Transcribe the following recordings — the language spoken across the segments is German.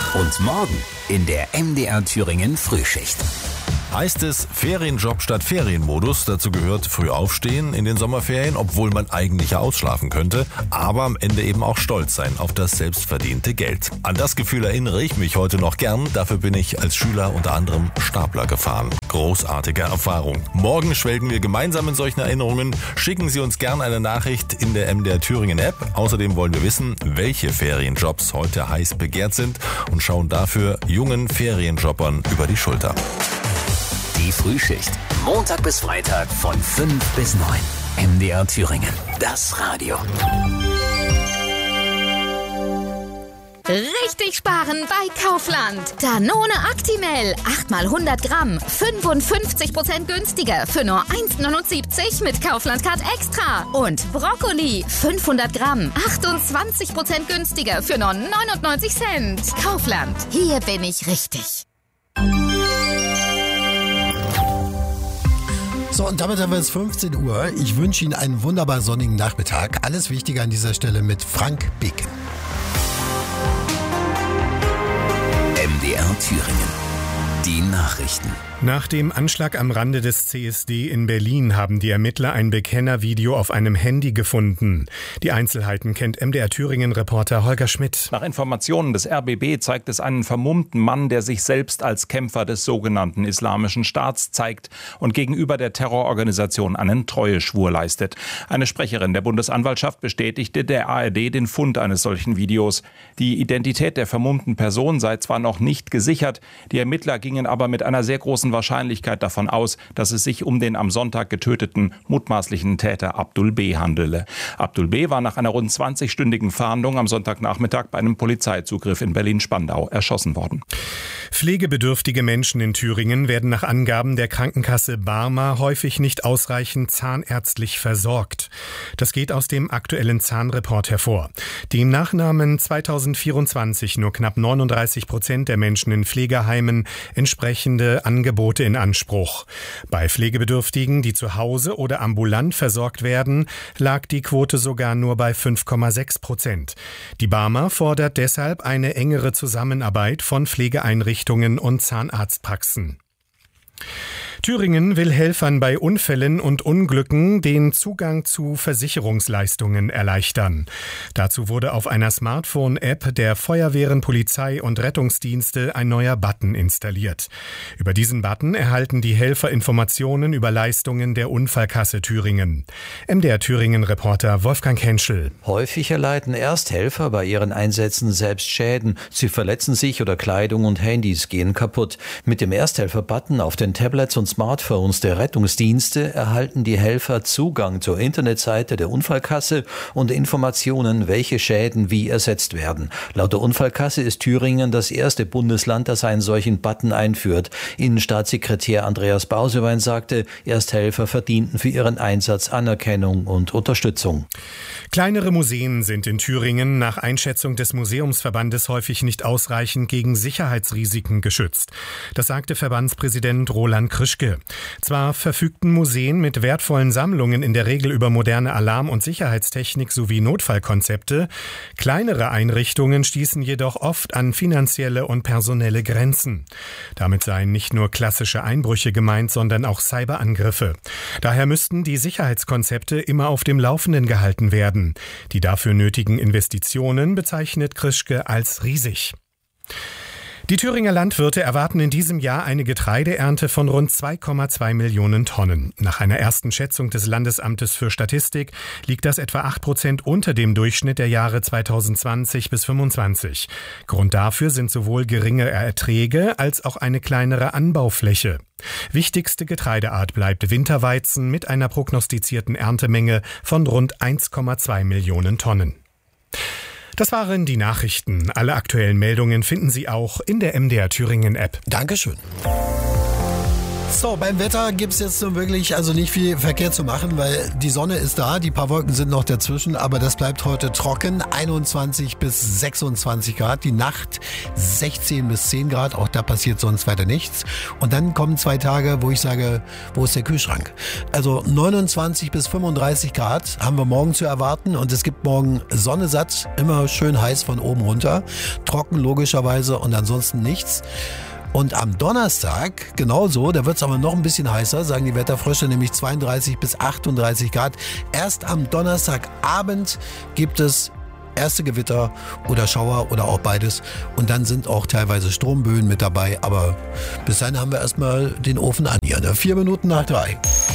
Und morgen in der MDR Thüringen Frühschicht. Heißt es Ferienjob statt Ferienmodus? Dazu gehört früh aufstehen in den Sommerferien, obwohl man eigentlich ja ausschlafen könnte, aber am Ende eben auch stolz sein auf das selbstverdiente Geld. An das Gefühl erinnere ich mich heute noch gern. Dafür bin ich als Schüler unter anderem Stapler gefahren. Großartige Erfahrung. Morgen schwelgen wir gemeinsam in solchen Erinnerungen. Schicken Sie uns gern eine Nachricht in der MDR Thüringen App. Außerdem wollen wir wissen, welche Ferienjobs heute heiß begehrt sind und schauen dafür jungen Ferienjobbern über die Schulter. Die Frühschicht. Montag bis Freitag von 5 bis 9. MDR Thüringen. Das Radio. Richtig sparen bei Kaufland. Danone Actimel. 8x100 Gramm. 55% günstiger. Für nur 1,79 mit Kaufland Card Extra. Und Brokkoli. 500 Gramm. 28% günstiger. Für nur 99 Cent. Kaufland. Hier bin ich richtig. So, und damit haben wir es 15 Uhr. Ich wünsche Ihnen einen wunderbar sonnigen Nachmittag. Alles Wichtige an dieser Stelle mit Frank Beken. MDR Thüringen. Die Nachrichten. Nach dem Anschlag am Rande des CSD in Berlin haben die Ermittler ein Bekennervideo auf einem Handy gefunden. Die Einzelheiten kennt MDR Thüringen-Reporter Holger Schmidt. Nach Informationen des RBB zeigt es einen vermummten Mann, der sich selbst als Kämpfer des sogenannten Islamischen Staats zeigt und gegenüber der Terrororganisation einen Treueschwur leistet. Eine Sprecherin der Bundesanwaltschaft bestätigte der ARD den Fund eines solchen Videos. Die Identität der vermummten Person sei zwar noch nicht gesichert, die Ermittler gingen aber mit einer sehr großen Wahrscheinlichkeit davon aus, dass es sich um den am Sonntag getöteten mutmaßlichen Täter Abdul B. handele. Abdul B. war nach einer rund 20-stündigen Fahndung am Sonntagnachmittag bei einem Polizeizugriff in Berlin-Spandau erschossen worden. Pflegebedürftige Menschen in Thüringen werden nach Angaben der Krankenkasse Barmer häufig nicht ausreichend zahnärztlich versorgt. Das geht aus dem aktuellen Zahnreport hervor. Demnach nahmen 2024 nur knapp 39% der Menschen in Pflegeheimen entsprechende Angebote in Anspruch. Bei Pflegebedürftigen, die zu Hause oder ambulant versorgt werden, lag die Quote sogar nur bei 5,6%. Die Barmer fordert deshalb eine engere Zusammenarbeit von Pflegeeinrichtungen und Zahnarztpraxen. Thüringen will Helfern bei Unfällen und Unglücken den Zugang zu Versicherungsleistungen erleichtern. Dazu wurde auf einer Smartphone-App der Feuerwehren, Polizei und Rettungsdienste ein neuer Button installiert. Über diesen Button erhalten die Helfer Informationen über Leistungen der Unfallkasse Thüringen. MDR Thüringen-Reporter Wolfgang Henschel. Häufig erleiden Ersthelfer bei ihren Einsätzen selbst Schäden. Sie verletzen sich oder Kleidung und Handys gehen kaputt. Mit dem Ersthelfer-Button auf den Tablets und Smartphones der Rettungsdienste erhalten die Helfer Zugang zur Internetseite der Unfallkasse und Informationen, welche Schäden wie ersetzt werden. Laut der Unfallkasse ist Thüringen das erste Bundesland, das einen solchen Button einführt. Innenstaatssekretär Andreas Bausewein sagte, Ersthelfer verdienten für ihren Einsatz Anerkennung und Unterstützung. Kleinere Museen sind in Thüringen nach Einschätzung des Museumsverbandes häufig nicht ausreichend gegen Sicherheitsrisiken geschützt. Das sagte Verbandspräsident Roland Krischke. Zwar verfügten Museen mit wertvollen Sammlungen in der Regel über moderne Alarm- und Sicherheitstechnik sowie Notfallkonzepte, kleinere Einrichtungen stießen jedoch oft an finanzielle und personelle Grenzen. Damit seien nicht nur klassische Einbrüche gemeint, sondern auch Cyberangriffe. Daher müssten die Sicherheitskonzepte immer auf dem Laufenden gehalten werden. Die dafür nötigen Investitionen bezeichnet Krischke als riesig. Die Thüringer Landwirte erwarten in diesem Jahr eine Getreideernte von rund 2,2 Millionen Tonnen. Nach einer ersten Schätzung des Landesamtes für Statistik liegt das etwa 8% unter dem Durchschnitt der Jahre 2020 bis 2025. Grund dafür sind sowohl geringe Erträge als auch eine kleinere Anbaufläche. Wichtigste Getreideart bleibt Winterweizen mit einer prognostizierten Erntemenge von rund 1,2 Millionen Tonnen. Das waren die Nachrichten. Alle aktuellen Meldungen finden Sie auch in der MDR Thüringen App. Dankeschön. So, beim Wetter gibt es jetzt nun wirklich also nicht viel Verkehr zu machen, weil die Sonne ist da, die paar Wolken sind noch dazwischen, aber das bleibt heute trocken, 21 bis 26 Grad, die Nacht 16 bis 10 Grad, auch da passiert sonst weiter nichts. Und dann kommen 2 Tage, wo ich sage, wo ist der Kühlschrank? Also 29 bis 35 Grad haben wir morgen zu erwarten und es gibt morgen Sonne satt, immer schön heiß von oben runter, trocken logischerweise und ansonsten nichts. Und am Donnerstag genauso, da wird es aber noch ein bisschen heißer, sagen die Wetterfrösche, nämlich 32 bis 38 Grad. Erst am Donnerstagabend gibt es erste Gewitter oder Schauer oder auch beides. Und dann sind auch teilweise Stromböen mit dabei. Aber bis dahin haben wir erstmal den Ofen an hier. 4 Minuten nach 3.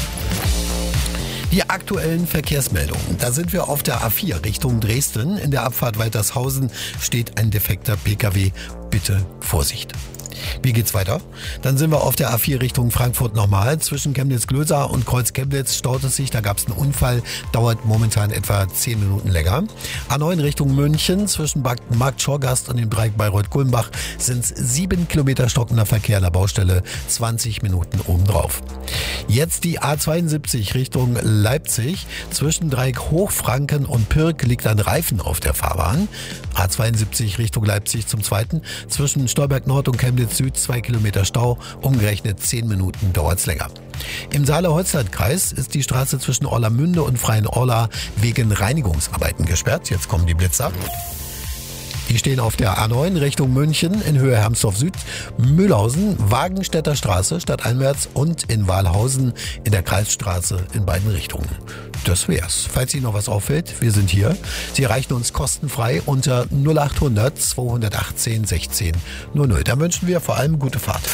Die aktuellen Verkehrsmeldungen. Da sind wir auf der A4 Richtung Dresden. In der Abfahrt Waltershausen steht ein defekter PKW. Bitte Vorsicht. Wie geht's weiter? Dann sind wir auf der A4 Richtung Frankfurt nochmal. Zwischen Chemnitz-Glösa und Kreuz-Chemnitz staut es sich. Da gab es einen Unfall, dauert momentan etwa 10 Minuten länger. A9 Richtung München. Zwischen Markt Schorgast und dem Dreieck Bayreuth-Kulmbach sind es 7 Kilometer stockender Verkehr an der Baustelle, 20 Minuten obendrauf. Jetzt die A72 Richtung Leipzig. Zwischen Dreieck Hochfranken und Pirk liegt ein Reifen auf der Fahrbahn. A72 Richtung Leipzig zum Zweiten. Zwischen Stolberg Nord und Chemnitz Süd 2 Kilometer Stau, umgerechnet 10 Minuten dauert's länger. Im Saale-Holstein-Kreis ist die Straße zwischen Orlamünde und Freienorla wegen Reinigungsarbeiten gesperrt. Jetzt kommen die Blitzer. Die stehen auf der A9 Richtung München in Höhe Hermsdorf Süd, Mühlhausen, Wagenstädter Straße stadteinwärts und in Wahlhausen in der Kreisstraße in beiden Richtungen. Das wär's. Falls Ihnen noch was auffällt, wir sind hier. Sie erreichen uns kostenfrei unter 0800 218 16 00. Da wünschen wir vor allem gute Fahrt.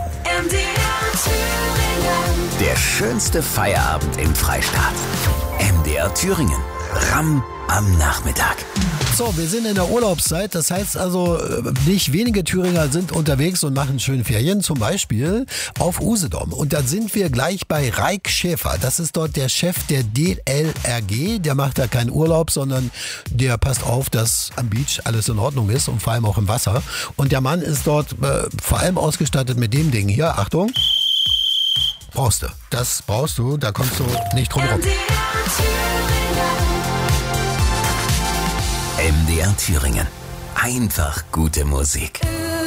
Der schönste Feierabend im Freistaat. MDR Thüringen. Ramm am Nachmittag. So, wir sind in der Urlaubszeit, das heißt also, nicht wenige Thüringer sind unterwegs und machen schöne Ferien, zum Beispiel auf Usedom. Und da sind wir gleich bei Raik Schäfer. Das ist dort der Chef der DLRG. Der macht da keinen Urlaub, sondern der passt auf, dass am Beach alles in Ordnung ist und vor allem auch im Wasser. Und der Mann ist dort vor allem ausgestattet mit dem Ding hier. Achtung. Das brauchst du, da kommst du nicht drum rum. MDR Thüringen. Einfach gute Musik.